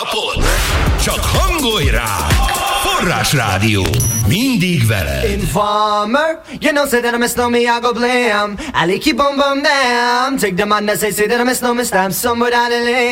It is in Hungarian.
napot? Csak hangolj rá! Forrásrádió. Mindig veled. Informer, you know say that I miss no me, I go blam. Ali keep on bum down. Take the man that say that I miss no me, stamp somewhere down the lane.